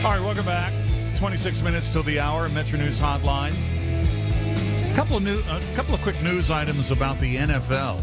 All right, welcome back. 26 minutes till the hour, Metro News Hotline. A couple of quick news items about the NFL.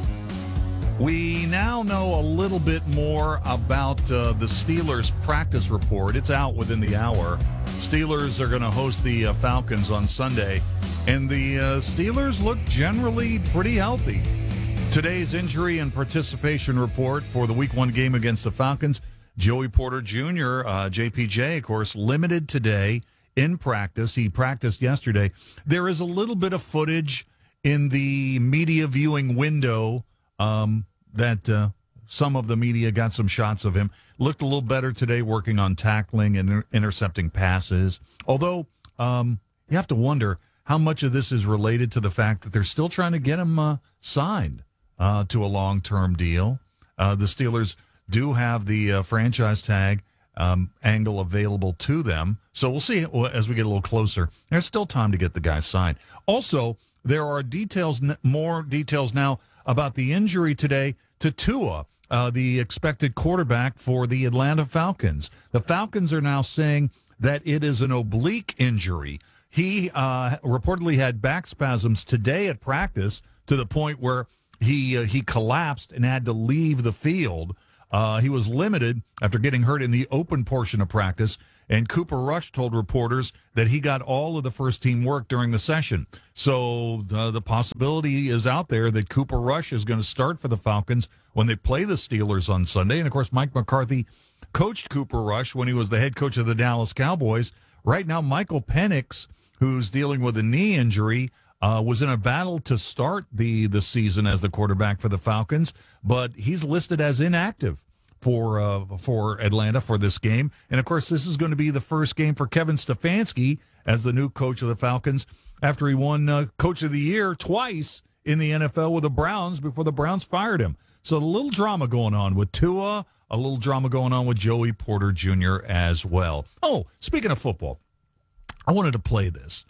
We now know a little bit more about the Steelers practice report. It's out within the hour. Steelers are going to host the Falcons on Sunday, and the Steelers look generally pretty healthy. Today's injury and participation report for the Week 1 game against the Falcons. Joey Porter Jr., JPJ, of course, limited today in practice. He practiced yesterday. There is a little bit of footage in the media viewing window that some of the media got some shots of him. Looked a little better today working on tackling and intercepting passes. Although you have to wonder how much of this is related to the fact that they're still trying to get him signed to a long-term deal. The Steelers do have the franchise tag angle available to them. So we'll see as we get a little closer. There's still time to get the guy signed. Also, there are more details now about the injury today to Tua, the expected quarterback for the Atlanta Falcons. The Falcons are now saying that it is an oblique injury. He reportedly had back spasms today at practice to the point where he collapsed and had to leave the field. He was limited after getting hurt in the open portion of practice, and Cooper Rush told reporters that he got all of the first-team work during the session. So the possibility is out there that Cooper Rush is going to start for the Falcons when they play the Steelers on Sunday. And, of course, Mike McCarthy coached Cooper Rush when he was the head coach of the Dallas Cowboys. Right now, Michael Penix, who's dealing with a knee injury, was in a battle to start the season as the quarterback for the Falcons, but he's listed as inactive for Atlanta for this game. And, of course, this is going to be the first game for Kevin Stefanski as the new coach of the Falcons after he won Coach of the Year twice in the NFL with the Browns before the Browns fired him. So a little drama going on with Tua, a little drama going on with Joey Porter Jr. as well. Oh, speaking of football, I wanted to play this.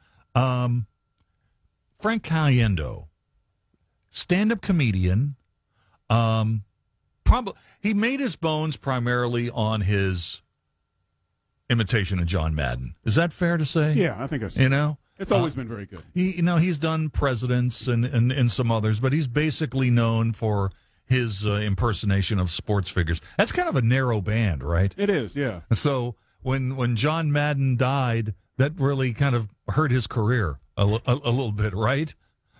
Frank Caliendo, stand-up comedian, he made his bones primarily on his imitation of John Madden. Is that fair to say? Yeah, I think so. You know? It's always been very good. He's done presidents and some others, but he's basically known for his impersonation of sports figures. That's kind of a narrow band, right? It is, yeah. So when John Madden died, that really kind of hurt his career a little bit, right?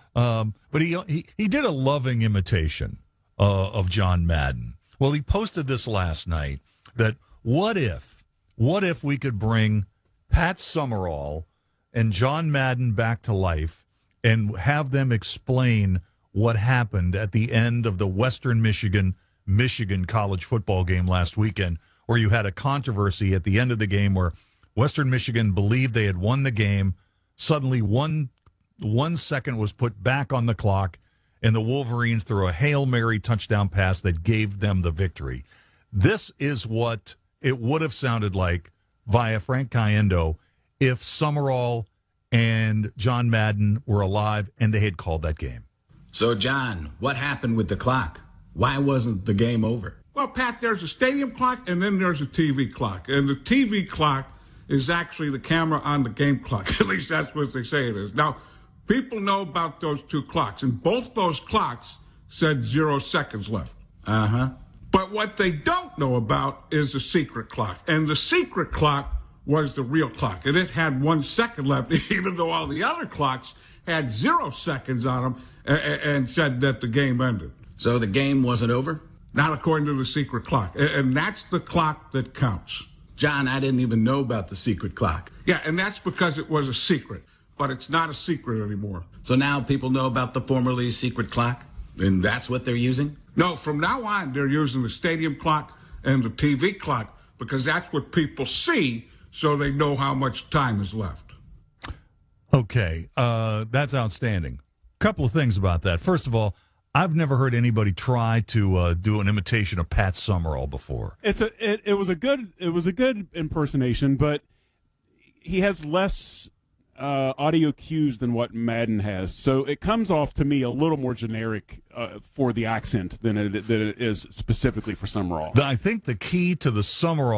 But he did a loving imitation of John Madden. Well, he posted this last night that what if we could bring Pat Summerall and John Madden back to life and have them explain what happened at the end of the Western Michigan college football game last weekend, where you had a controversy at the end of the game where Western Michigan believed they had won the game. Suddenly, 1 second was put back on the clock, and the Wolverines threw a Hail Mary touchdown pass that gave them the victory. This is what it would have sounded like via Frank Caliendo if Summerall and John Madden were alive and they had called that game. So, John, what happened with the clock? Why wasn't the game over? Well, Pat, there's a stadium clock and then there's a TV clock. And the TV clock is actually the camera on the game clock. At least that's what they say it is. Now, people know about those two clocks, and both those clocks said 0 seconds left. Uh-huh. But what they don't know about is the secret clock. And the secret clock was the real clock. And it had 1 second left, even though all the other clocks had 0 seconds on them and said that the game ended. So the game wasn't over? Not according to the secret clock. And that's the clock that counts. John, I didn't even know about the secret clock. Yeah, and that's because it was a secret. But it's not a secret anymore. So now people know about the formerly secret clock? And that's what they're using? No, from now on, they're using the stadium clock and the TV clock because that's what people see so they know how much time is left. Okay, that's outstanding. Couple of things about that. First of all, I've never heard anybody try to do an imitation of Pat Summerall before. It was a good impersonation, but he has less audio cues than what Madden has, so it comes off to me a little more generic for the accent than it is specifically for Summerall. I think the key to the Summerall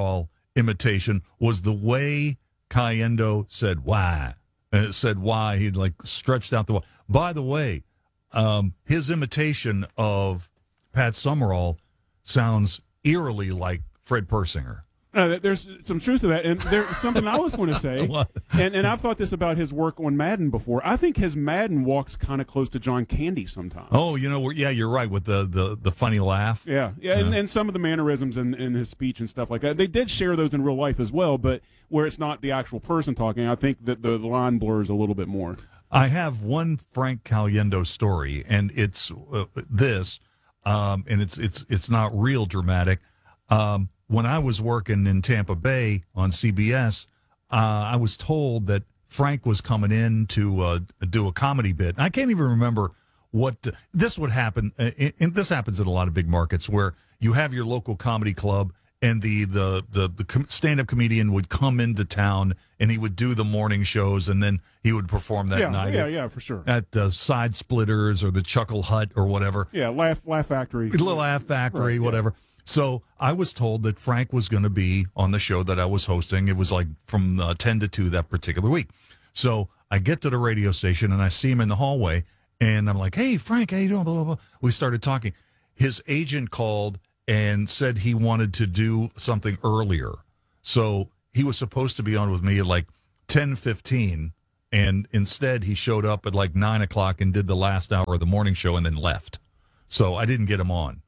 imitation was the way Cayendo said why. And it said why. He'd like stretched out the why. By the way, his imitation of Pat Summerall sounds eerily like Fred Persinger. There's some truth to that, and there's something I was going to say, and I've thought this about his work on Madden before. I think his Madden walks kind of close to John Candy sometimes. Oh, you're right with the funny laugh. Yeah. And some of the mannerisms in his speech and stuff like that. They did share those in real life as well, but where it's not the actual person talking, I think that the line blurs a little bit more. I have one Frank Caliendo story, and it's this, and it's not real dramatic. When I was working in Tampa Bay on CBS, I was told that Frank was coming in to do a comedy bit. And I can't even remember what this would happen. And this happens in a lot of big markets where you have your local comedy club, and the stand-up comedian would come into town, and he would do the morning shows, and then he would perform that night. Yeah, for sure. At Side Splitters or the Chuckle Hut or whatever. Yeah, Laugh Factory. Little Laugh Factory, right, whatever. Yeah. So I was told that Frank was going to be on the show that I was hosting. It was like from 10 to 2 that particular week. So I get to the radio station, and I see him in the hallway, and I'm like, hey, Frank, how you doing? Blah, blah, blah. We started talking. His agent called and said he wanted to do something earlier. So he was supposed to be on with me at like 10:15, and instead he showed up at like 9 o'clock and did the last hour of the morning show and then left. So I didn't get him on.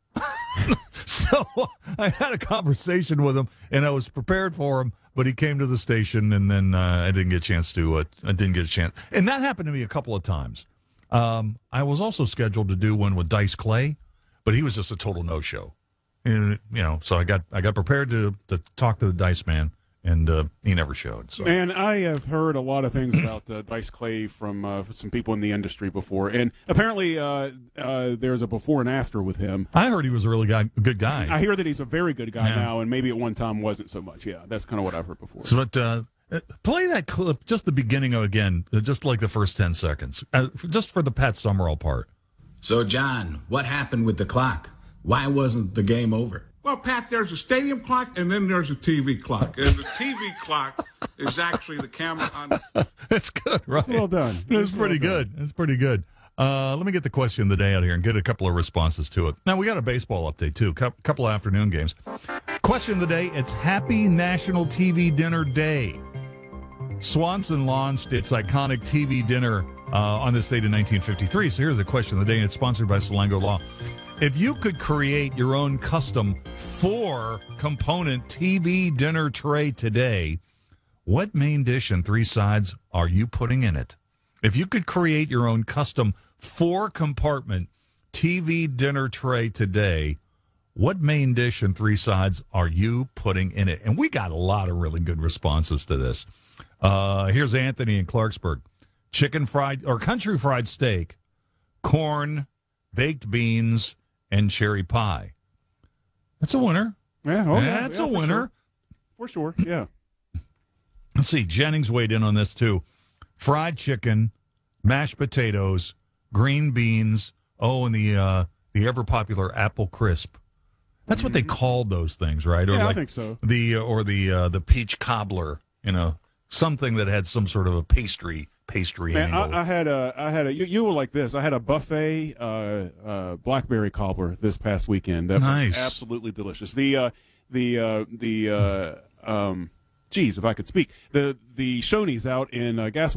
So I had a conversation with him, and I was prepared for him, but he came to the station, and then I didn't get a chance. And that happened to me a couple of times. I was also scheduled to do one with Dice Clay, but he was just a total no-show. And, so I got prepared to talk to the Dice man, and he never showed. So. Man, I have heard a lot of things about Dice Clay from some people in the industry before, and apparently there's a before and after with him. I heard he was a really good guy. I hear that he's a very good guy now, and maybe at one time wasn't so much. Yeah, that's kind of what I've heard before. So, but play that clip, just the beginning again, just like the first 10 seconds, just for the Pat Summerall part. So, John, what happened with the clock? Why wasn't the game over? Well, Pat, there's a stadium clock, and then there's a TV clock. And the TV clock is actually the camera on. That's good, right? That's well done. It's pretty good. It's pretty good. Let me get the question of the day out here and get a couple of responses to it. Now, we got a baseball update, too. Couple of afternoon games. Question of the day, it's Happy National TV Dinner Day. Swanson launched its iconic TV dinner on this date in 1953. So here's the question of the day, and it's sponsored by Salango Law. If you could create your own custom 4-component TV dinner tray today, what main dish and 3 sides are you putting in it? If you could create your own custom 4-compartment TV dinner tray today, what main dish and 3 sides are you putting in it? And we got a lot of really good responses to this. Here's Anthony in Clarksburg. Chicken fried or country fried steak, corn, baked beans, and cherry pie. That's a winner. Yeah, that's a winner. For sure, yeah. Let's see. Jennings weighed in on this, too. Fried chicken, mashed potatoes, green beans, and the ever-popular apple crisp. That's what they called those things, right? Or I think so. The peach cobbler, something that had some sort of a pastry Man, angle. I had a you were like this. I had a buffet blackberry cobbler this past weekend. That was absolutely delicious. Geez, if I could speak. The Shoney's out in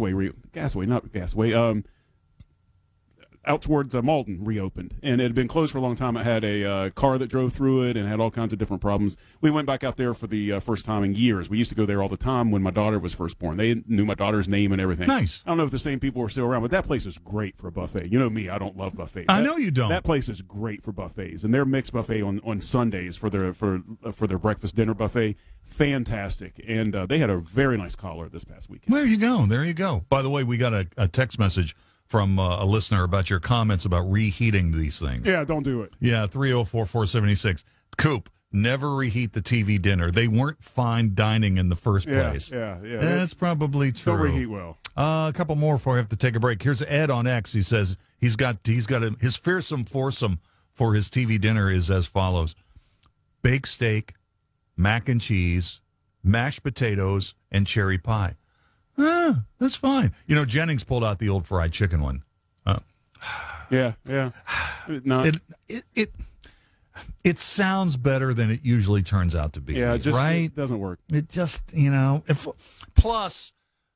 out towards Malden reopened, and it had been closed for a long time. It had a car that drove through it and had all kinds of different problems. We went back out there for the first time in years. We used to go there all the time when my daughter was first born. They knew my daughter's name and everything. Nice. I don't know if the same people are still around, but that place is great for a buffet. You know me, I don't love buffets. I know you don't. That place is great for buffets, and their mixed buffet on Sundays for their breakfast dinner buffet, fantastic. And they had a very nice caller this past weekend. There you go. By the way, we got a text message from a listener about your comments about reheating these things. Yeah, don't do it. Yeah, 304-476. Coop, never reheat the TV dinner. They weren't fine dining in the first place. Yeah. That's probably true. Don't reheat well. A couple more before I have to take a break. Here's Ed on X. He says his fearsome foursome for his TV dinner is as follows: baked steak, mac and cheese, mashed potatoes, and cherry pie. That's fine. You know, Jennings pulled out the old fried chicken one. Yeah. No. It sounds better than it usually turns out to be. Yeah, right? It doesn't work. It just, plus,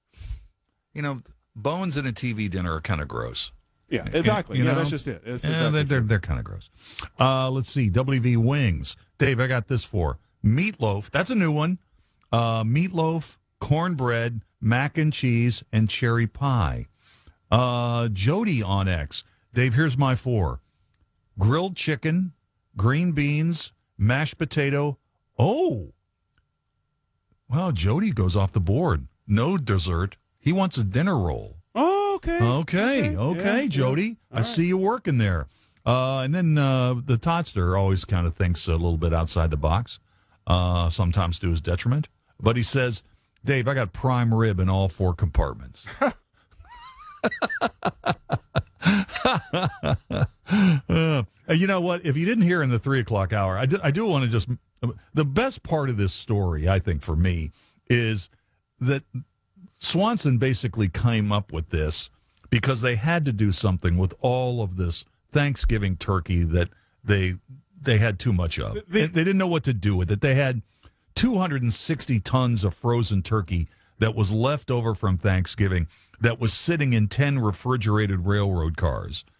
bones in a TV dinner are kind of gross. Yeah, exactly. That's just it. They're kind of gross. Let's see. WV Wings. Dave, I got this for meatloaf. That's a new one. Meatloaf, cornbread, mac and cheese, and cherry pie. Jody on X. Dave, here's my 4. Grilled chicken, green beans, mashed potato. Oh. Well, Jody goes off the board. No dessert. He wants a dinner roll. Oh, okay. Okay, Jody. I see you working there. And then the Totster always kind of thinks a little bit outside the box, sometimes to his detriment. But he says, Dave, I got prime rib in all 4 compartments. You know what? If you didn't hear in the 3 o'clock hour, I do want to just... The best part of this story, I think, for me, is that Swanson basically came up with this because they had to do something with all of this Thanksgiving turkey that they had too much of. They didn't know what to do with it. They had 260 tons of frozen turkey that was left over from Thanksgiving that was sitting in 10 refrigerated railroad cars.